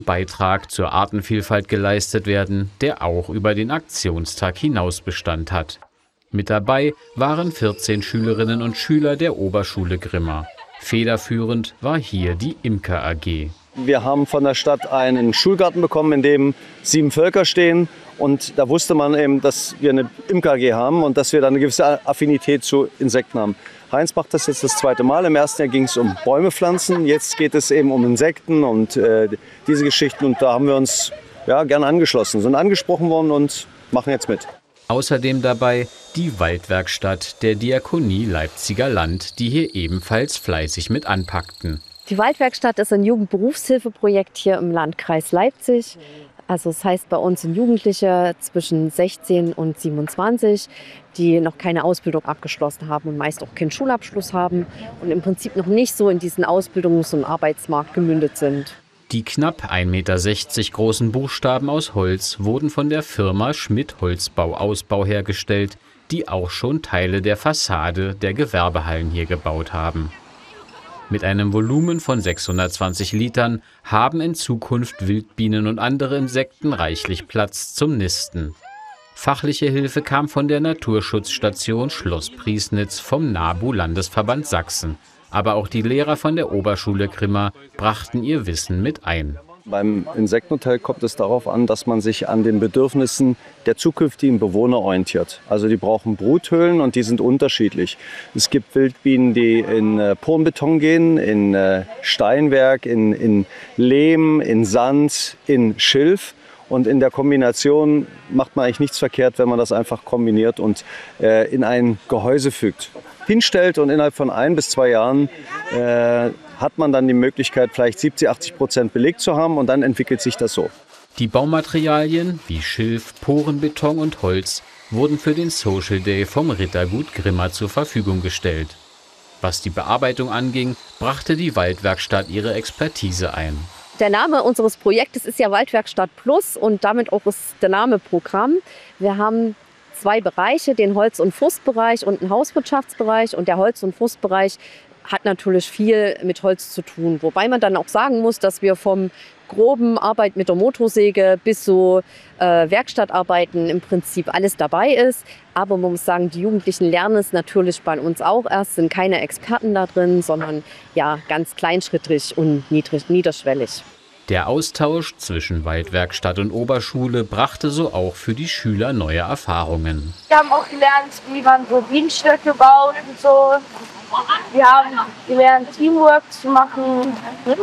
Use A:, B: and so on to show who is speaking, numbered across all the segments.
A: Beitrag zur Artenvielfalt geleistet werden, der auch über den Aktionstag hinaus Bestand hat. Mit dabei waren 14 Schülerinnen und Schüler der Oberschule Grimma. Federführend war hier die Imker AG.
B: Wir haben von der Stadt einen Schulgarten bekommen, in dem 7 Völker stehen. Und da wusste man eben, dass wir eine Imker AG haben und dass wir dann eine gewisse Affinität zu Insekten haben. Heinz macht das jetzt das 2. Mal. Im ersten Jahr ging es um Bäume pflanzen. Jetzt geht es eben um Insekten und diese Geschichten. Und da haben wir uns gerne angeschlossen, sind angesprochen worden und machen jetzt mit.
A: Außerdem dabei die Waldwerkstatt der Diakonie Leipziger Land, die hier ebenfalls fleißig mit anpackten.
C: Die Waldwerkstatt ist ein Jugendberufshilfeprojekt hier im Landkreis Leipzig. Also das heißt, bei uns sind Jugendliche zwischen 16 und 27, die noch keine Ausbildung abgeschlossen haben und meist auch keinen Schulabschluss haben und im Prinzip noch nicht so in diesen Ausbildungs- und Arbeitsmarkt gemündet sind.
A: Die knapp 1,60 Meter großen Buchstaben aus Holz wurden von der Firma Schmidt Holzbau Ausbau hergestellt, die auch schon Teile der Fassade der Gewerbehallen hier gebaut haben. Mit einem Volumen von 620 Litern haben in Zukunft Wildbienen und andere Insekten reichlich Platz zum Nisten. Fachliche Hilfe kam von der Naturschutzstation Schloss Priesnitz vom NABU-Landesverband Sachsen. Aber auch die Lehrer von der Oberschule Grimma brachten ihr Wissen mit ein.
B: Beim Insektenhotel kommt es darauf an, dass man sich an den Bedürfnissen der zukünftigen Bewohner orientiert. Also die brauchen Bruthöhlen und die sind unterschiedlich. Es gibt Wildbienen, die in Pornbeton gehen, in Steinwerk, in Lehm, in Sand, in Schilf. Und in der Kombination macht man eigentlich nichts verkehrt, wenn man das einfach kombiniert und in ein Gehäuse fügt. Hinstellt und innerhalb von 1 bis 2 Jahren hat man dann die Möglichkeit, vielleicht 70-80% belegt zu haben und dann entwickelt sich das so.
A: Die Baumaterialien wie Schilf, Porenbeton und Holz wurden für den Social Day vom Rittergut Grimma zur Verfügung gestellt. Was die Bearbeitung anging, brachte die Waldwerkstatt ihre Expertise ein.
C: Der Name unseres Projektes ist ja Waldwerkstatt Plus und damit auch ist der Name Programm. Wir haben 2 Bereiche, den Holz- und Forstbereich und einen Hauswirtschaftsbereich. Und der Holz- und Forstbereich hat natürlich viel mit Holz zu tun. Wobei man dann auch sagen muss, dass wir vom groben Arbeit mit der Motorsäge bis so Werkstattarbeiten im Prinzip alles dabei ist. Aber man muss sagen, die Jugendlichen lernen es natürlich bei uns auch erst, sind keine Experten da drin, sondern ganz kleinschrittig und niederschwellig.
A: Der Austausch zwischen Waldwerkstatt und Oberschule brachte so auch für die Schüler neue Erfahrungen.
D: Wir haben auch gelernt, wie man so Bienenstöcke baut und so. Wir haben gelernt, Teamwork zu machen.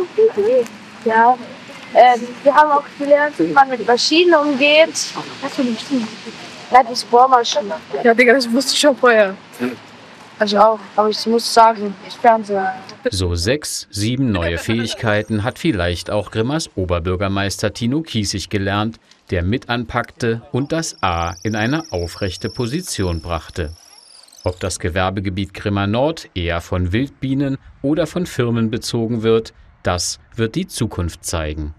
D: Ja. Wir haben auch gelernt, wie man mit Maschinen umgeht. Was für eine Maschine? Ja, die Bohrmaschine. Ja, Digga, das wusste ich schon vorher. Also auch, aber ich muss sagen, Fernseher.
A: So 6, 7 neue Fähigkeiten hat vielleicht auch Grimmas Oberbürgermeister Tino Kiesig gelernt, der mit anpackte und das A in eine aufrechte Position brachte. Ob das Gewerbegebiet Grimma Nord eher von Wildbienen oder von Firmen bezogen wird, das wird die Zukunft zeigen.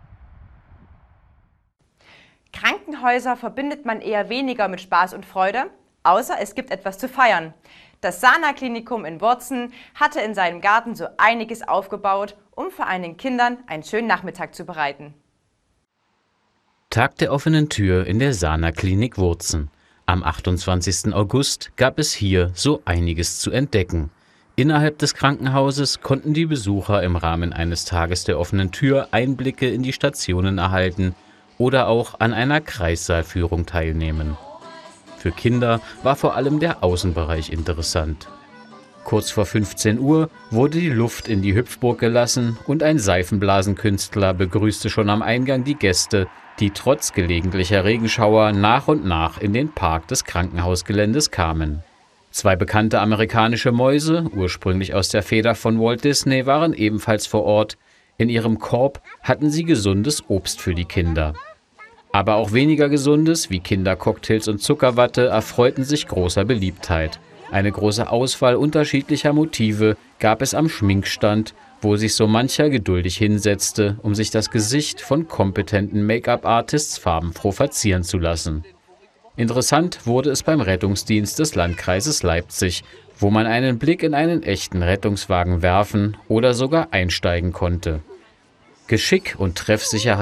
E: Krankenhäuser verbindet man eher weniger mit Spaß und Freude, außer es gibt etwas zu feiern. Das Sana-Klinikum in Worzen hatte in seinem Garten so einiges aufgebaut, um vor allem Kindern einen schönen Nachmittag zu bereiten.
A: Tag der offenen Tür in der Sana-Klinik Worzen. Am 28. August gab es hier so einiges zu entdecken. Innerhalb des Krankenhauses konnten die Besucher im Rahmen eines Tages der offenen Tür Einblicke in die Stationen erhalten oder auch an einer Kreissaalführung teilnehmen. Für Kinder war vor allem der Außenbereich interessant. Kurz vor 15 Uhr wurde die Luft in die Hüpfburg gelassen und ein Seifenblasenkünstler begrüßte schon am Eingang die Gäste, die trotz gelegentlicher Regenschauer nach und nach in den Park des Krankenhausgeländes kamen. 2 bekannte amerikanische Mäuse, ursprünglich aus der Feder von Walt Disney, waren ebenfalls vor Ort. In ihrem Korb hatten sie gesundes Obst für die Kinder. Aber auch weniger Gesundes, wie Kindercocktails und Zuckerwatte, erfreuten sich großer Beliebtheit. Eine große Auswahl unterschiedlicher Motive gab es am Schminkstand, wo sich so mancher geduldig hinsetzte, um sich das Gesicht von kompetenten Make-up-Artists farbenfroh verzieren zu lassen. Interessant wurde es beim Rettungsdienst des Landkreises Leipzig, wo man einen Blick in einen echten Rettungswagen werfen oder sogar einsteigen konnte. Geschick und Treffsicherheit